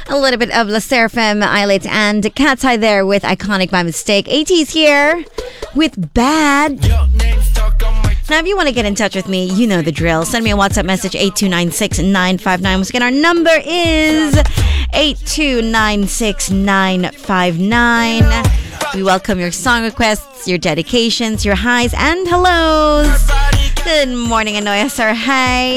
A little bit of La Seraphim, Eyelet, and Cat's Eye there with Iconic by Mistake. AT's here with Bad. Now, if you want to get in touch with me, you know the drill. Send me a WhatsApp message, 8296959. Once again, our number is 8296959. We welcome your song requests, your dedications, your highs and hellos. Good morning, Anoya Sir. Hi.